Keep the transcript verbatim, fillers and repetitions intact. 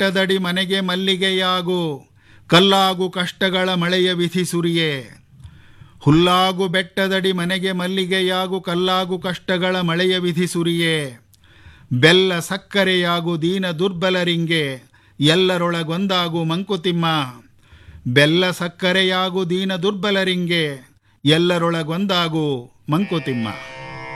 ಬೆಟ್ಟದಡಿ ಮನೆಗೆ ಮಲ್ಲಿಗೆಯಾಗು, ಕಲ್ಲಾಗು ಕಷ್ಟಗಳ ಮಳೆಯ ವಿಧಿ ಸುರಿಯೇ. ಹುಲ್ಲಾಗು ಬೆಟ್ಟದಡಿ ಮನೆಗೆ ಮಲ್ಲಿಗೆಯಾಗು, ಕಲ್ಲಾಗು ಕಷ್ಟಗಳ ಮಳೆಯ ವಿಧಿ ಸುರಿಯೇ. ಬೆಲ್ಲ ಸಕ್ಕರೆಯಾಗು ದೀನ ದುರ್ಬಲರಿಂಗೆ, ಎಲ್ಲರೊಳಗೊಂದಾಗು ಮಂಕುತಿಮ್ಮ. ಬೆಲ್ಲ ಸಕ್ಕರೆಯಾಗು ದೀನ ದುರ್ಬಲರಿಂಗೆ, ಎಲ್ಲರೊಳಗೊಂದಾಗು ಮಂಕುತಿಮ್ಮ.